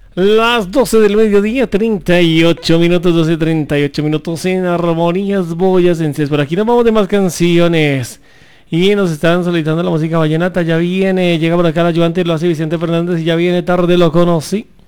Las 12 del mediodía, 38 minutos, 38 minutos en armonías boyacenses. Por aquí nos vamos de más canciones. Y nos están solicitando la música vallenata. Ya viene, llega por acá el ayudante, lo hace Vicente Fernández y ya viene tarde, lo conocí.